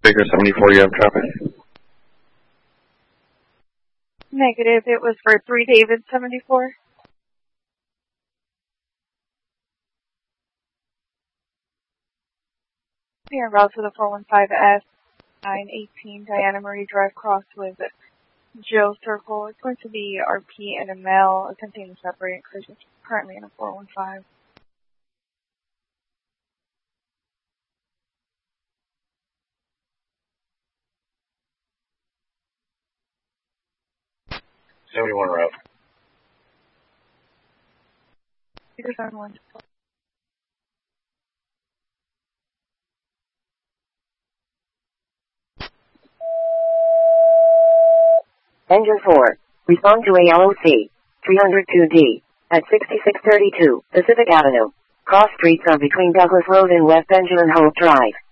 Baker 74, you have traffic? Negative, it was for 3 David 74. We are route to the 415S 918 Diana Marie Drive cross with Joe Circle. It's going to be RP and a male attempting to separate because it's currently in a 415. $71 route. Peter 71. Engine 4. Respond to ALOC 302D at 6632 Pacific Avenue. Cross streets are between Douglas Road and West Benjamin Hope Drive.